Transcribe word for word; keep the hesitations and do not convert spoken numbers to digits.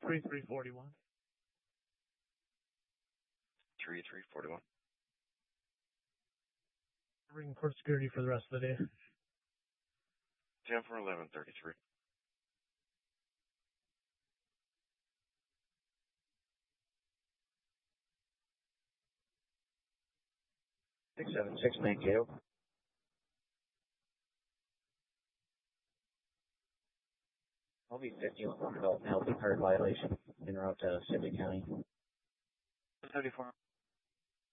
three three forty-one. three three forty-one. Ring court security for the rest of the day. ten for eleven thirty-three. six seven six nine K O. I'll be fifty-one for adult penalty card violation en route to Sibley County. thirty-four.